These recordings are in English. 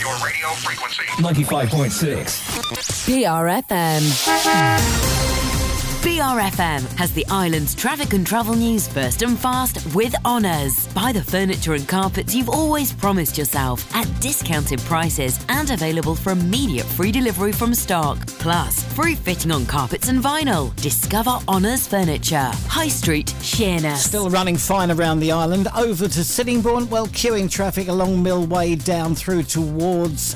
your radio frequency. 95.6. BRFM. BRFM has the island's traffic and travel news first and fast with Honours. Buy the furniture and carpets you've always promised yourself at discounted prices and available for immediate free delivery from stock. Plus, free fitting on carpets and vinyl. Discover Honours Furniture. High Street, Sheerness. Still running fine around the island. Over to Sittingbourne, well, queuing traffic along Millway down through towards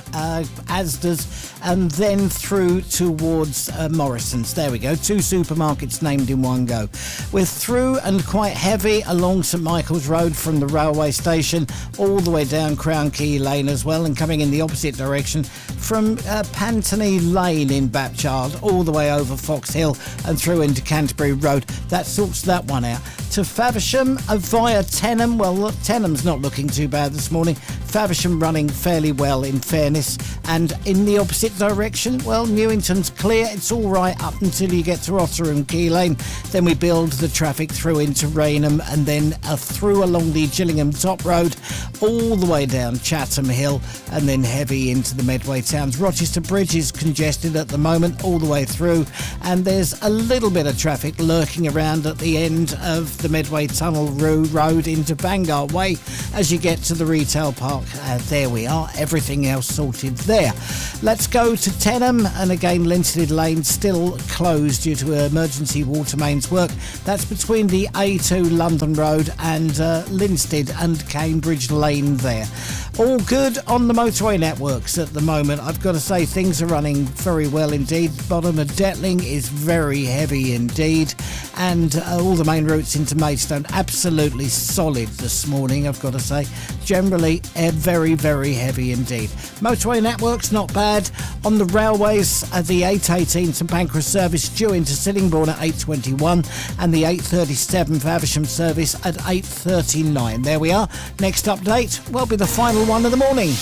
Asda's and then through towards Morrison's. There we go. Two supermarkets named in one go. We're through and quite heavy along St Michael's Road from the railway station all the way down Crown Key Lane as well, and coming in the opposite direction from Pantony Lane in Bapchard all the way over Fox Hill and through into Canterbury Road. That sorts that one out. To Faversham via Tenham. Well, look, Tenham's not looking too bad this morning. Faversham running fairly well in fairness. And in the opposite direction, well, Newington's clear. It's all right up until you get to Rotherham Key Lane. Then we build the traffic through into Rainham and then through along the Gillingham Top Road all the way down Chatham Hill and then heavy into the Medway towns. Rochester Bridge is congested at the moment all the way through, and there's a little bit of traffic lurking around at the end of the Medway Tunnel Road into Vanguard Way as you get to the retail park. There we are, everything else sorted there. Let's go to Tenham, and again Linstead Lane still closed due to emergency water mains work. That's between the A2 London Road and Linstead and Cambridge Lane there. All good on the motorway networks at the moment. I've got to say things are running very well indeed. Bottom of Detling is very heavy indeed, and all the main routes into Maidstone absolutely solid this morning, I've got to say. Generally very, very heavy indeed. Motorway networks not bad. On the railways, the 818 St Pancras service due into Sittingbourne at 8:21 and the 8:37 Faversham service at 8:39. There we are. Next update will be the final one of the morning.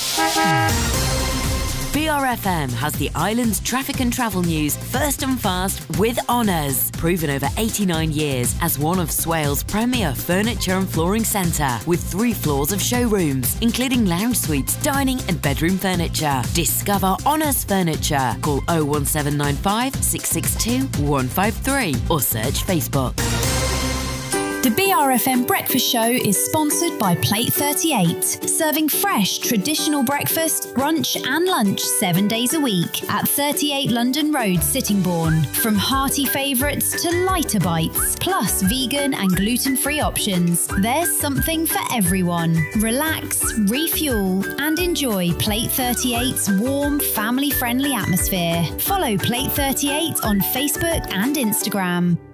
BRFM has the island's traffic and travel news first and fast with Honours. Proven over 89 years as one of Swale's premier furniture and flooring centre with 3 floors of showrooms, including lounge suites, dining and bedroom furniture. Discover Honours Furniture. Call 01795 662 153 or search Facebook. The BRFM Breakfast Show is sponsored by Plate 38, serving fresh, traditional breakfast, brunch and lunch 7 days a week at 38 London Road, Sittingbourne. From hearty favourites to lighter bites, plus vegan and gluten-free options, there's something for everyone. Relax, refuel and enjoy Plate 38's warm, family-friendly atmosphere. Follow Plate 38 on Facebook and Instagram.